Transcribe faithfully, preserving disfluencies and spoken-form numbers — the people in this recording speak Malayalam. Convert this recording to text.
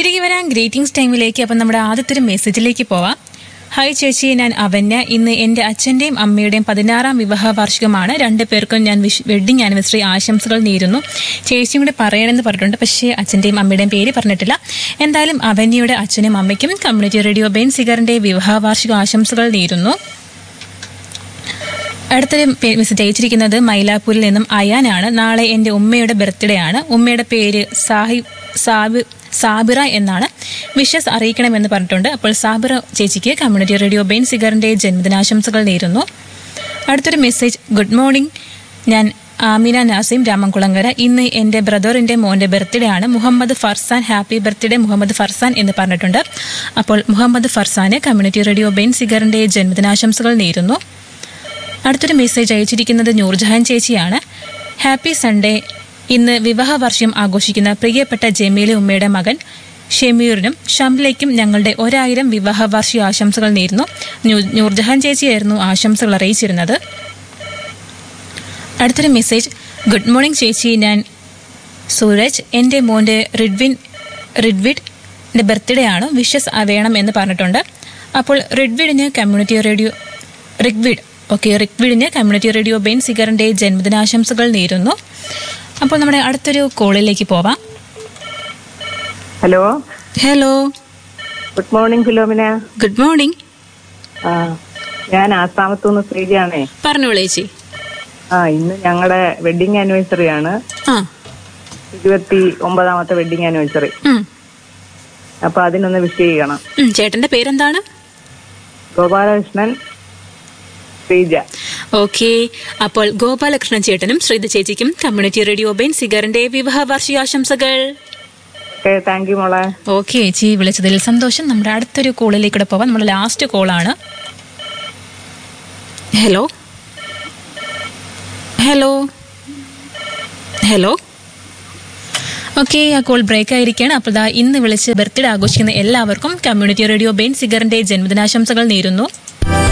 തിരികെ വരാൻ ഗ്രീറ്റിംഗ്സ് ടൈമിലേക്ക്. അപ്പം നമ്മുടെ ആദ്യത്തെ ഒരു മെസ്സേജിലേക്ക് പോവാം. ഹായ് ചേച്ചി, ഞാൻ അവന്യ. ഇന്ന് എൻ്റെ അച്ഛൻ്റെയും അമ്മയുടെയും പതിനാറാം വിവാഹ വാർഷികമാണ്. രണ്ടു പേർക്കും ഞാൻ വിഷ് വെഡ്ഡിംഗ് ആനിവേഴ്സറി ആശംസകൾ നേരുന്നു. ചേച്ചിയും കൂടി പറയണമെന്ന് പറഞ്ഞിട്ടുണ്ട്, പക്ഷേ അച്ഛൻ്റെയും അമ്മയുടെയും പേര് പറഞ്ഞിട്ടില്ല. എന്തായാലും അവന്യയുടെ അച്ഛനും അമ്മയ്ക്കും കമ്മ്യൂണിറ്റി റേഡിയോ ബെൻസിഗറിന്റെ വിവാഹ വാർഷിക ആശംസകൾ നേരുന്നു. അടുത്തൊരു മെസ്സേജ് അയച്ചിരിക്കുന്നത് മൈലാപ്പൂരിൽ നിന്നും അയാനാണ്. നാളെ എൻ്റെ ഉമ്മയുടെ ബർത്ത്ഡേ ആണ്. ഉമ്മയുടെ പേര് സാഹി സാബി സാബിറ എന്നാണ്. വിഷസ് അറിയിക്കണമെന്ന് പറഞ്ഞിട്ടുണ്ട്. അപ്പോൾ സാബിറ ചേച്ചിക്ക് കമ്മ്യൂണിറ്റി റേഡിയോ ബെൻസിഗറിന്റെ ജന്മദിനാശംസകൾ നേരുന്നു. അടുത്തൊരു മെസ്സേജ്, ഗുഡ് മോർണിംഗ്, ഞാൻ ആമിന നാസിം, രാമംകുളങ്ങര. ഇന്ന് എൻ്റെ ബ്രദറിന്റെ മോന്റെ ബർത്ത്ഡേ ആണ്. മുഹമ്മദ് ഫർസാൻ. ഹാപ്പി ബർത്ത്ഡേ മുഹമ്മദ് ഫർസാൻ എന്ന് പറഞ്ഞിട്ടുണ്ട്. അപ്പോൾ മുഹമ്മദ് ഫർസാന് കമ്മ്യൂണിറ്റി റേഡിയോ ബെൻസിഗറിന്റെ ജന്മദിനാശംസകൾ നേരുന്നു. അടുത്തൊരു മെസ്സേജ് അയച്ചിരിക്കുന്നത് നൂർജഹാൻ ചേച്ചിയാണ്. Happy Sunday. ഇന്ന് വിവാഹ വർഷം ആഘോഷിക്കുന്ന പ്രിയപ്പെട്ട ജമീല ഉമ്മയുടെ മകൻ ഷെമീറിനും ഷംലയ്ക്കും ഞങ്ങളുടെ ഒരായിരം വിവാഹ വാർഷിക ആശംസകൾ നേരുന്നു. നൂർജഹാൻ ചേച്ചിയായിരുന്നു ആശംസകൾ അറിയിച്ചിരുന്നത്. അടുത്തൊരു മെസ്സേജ്, ഗുഡ് മോർണിംഗ് ചേച്ചി, ഞാൻ സൂരജ്. എൻ്റെ മോൻ്റെ റിഡ്വിൻ റിഡ്വിഡിന്റെ ബർത്ത്ഡേ ആണ്. വിഷസ് വേണം എന്ന് പറഞ്ഞിട്ടുണ്ട്. അപ്പോൾ റിഡ്വിഡിന് community radio റിഗ്വിഡ് okay റിക്വിഡിന് community radio ബെൻസിഗറിന്റെ ജന്മദിനാശംസകൾ നേരുന്നു. അപ്പോൾ നമ്മുടെ അടുത്തൊരു കോളിലേക്ക് പോവാം. Hello hello good morning Philomena. Good morning. ഞാൻ ആസാമത്തുനിന്ന് ശ്രീജയാണേ. പറഞ്ഞോളൂ ചേച്ചി. ആ ഇന്ന് ഞങ്ങളുടെ വെഡിങ് ആനിവേഴ്സറി ആണ്. ഇരുപത്തി ഒമ്പതാമത്തെ വെഡിങ് ആനിവേഴ്സറി. അപ്പൊ അതിനൊന്ന് വിഷ് ചെയ്യണം. ചേട്ടന്റെ പേരെന്താണ്? ഗോപാലകൃഷ്ണൻ ശ്രീജ. ഓക്കെ, അപ്പോൾ ഗോപാലകൃഷ്ണൻ ചേട്ടനും ശ്രീജ ചേച്ചിക്കും കമ്മ്യൂണിറ്റി റേഡിയോ ബെൻസിഗറിന്റെ വിവാഹ വാർഷികാശംസകൾ. താങ്ക് യു മോളെ. ഓക്കെ ചേച്ചി, വിളിച്ചതിൽ സന്തോഷം. നമ്മുടെ അടുത്തൊരു കോളിലേക്ക് പോവാം. നമ്മുടെ last കോളാണ്. Hello hello hello okay, ആ കോൾ ബ്രേക്ക് ആയിരിക്കുകയാണ്. അപ്പോൾ ഇന്ന് വിളിച്ച് ബർത്ത്ഡേ ആഘോഷിക്കുന്ന എല്ലാവർക്കും കമ്മ്യൂണിറ്റി റേഡിയോ ബെൻസിഗറിന്റെ ജന്മദിനാശംസകൾ നേരുന്നു.